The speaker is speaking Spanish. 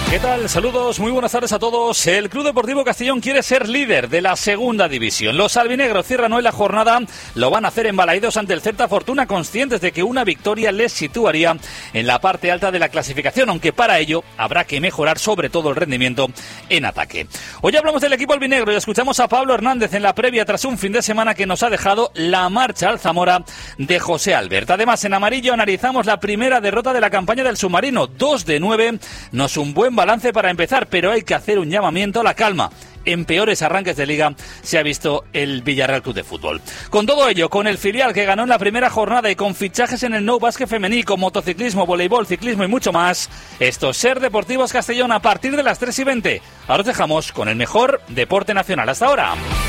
¿Qué tal? Saludos, muy buenas tardes a todos. El Club Deportivo Castellón quiere ser líder de la segunda división. Los albinegros cierran hoy la jornada, lo van a hacer en Balaidos ante el Celta Fortuna, conscientes de que una victoria les situaría en la parte alta de la clasificación, aunque para ello habrá que mejorar sobre todo el rendimiento en ataque. Hoy hablamos del equipo albinegro y escuchamos a Pablo Hernández en la previa tras un fin de semana que nos ha dejado la marcha al Zamora de José Albert. Además, en amarillo analizamos la primera derrota de la campaña del submarino, 2-9, no es un buen balance para empezar, pero hay que hacer un llamamiento a la calma. En peores arranques de liga se ha visto el Villarreal Club de Fútbol. Con todo ello, con el filial que ganó en la primera jornada y con fichajes en el Nou Básquet femení, con motociclismo, voleibol, ciclismo y mucho más, esto es Ser Deportivos Castellón a partir de las 3:20. Ahora os dejamos con el mejor deporte nacional hasta ahora.